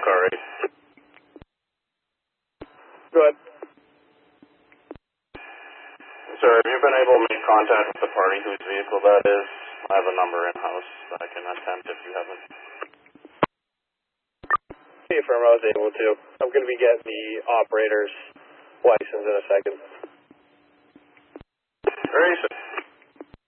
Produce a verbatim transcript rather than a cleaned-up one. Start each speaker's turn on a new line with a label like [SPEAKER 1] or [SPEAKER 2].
[SPEAKER 1] car eight.
[SPEAKER 2] Go ahead.
[SPEAKER 1] Sir, have you been able to make contact with the party whose vehicle that is? I have a number in-house that I can attempt if you haven't.
[SPEAKER 2] See if I was able to. I'm going to be getting the operator's license in a second.
[SPEAKER 1] Where is it?